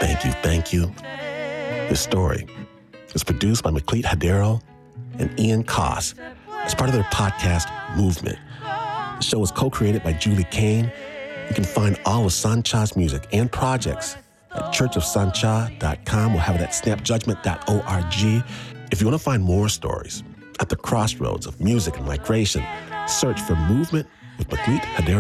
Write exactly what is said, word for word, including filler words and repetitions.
Thank you, thank you. This story is produced by Maklit Hadero and Ian Koss as part of their podcast, Movement. The show is co-created by Julie Kane. You can find all of Sancha's music and projects at church of sancha dot com. We'll have it at snap judgment dot org. If you want to find more stories at the crossroads of music and migration, search for Movement with Maklit Hadero.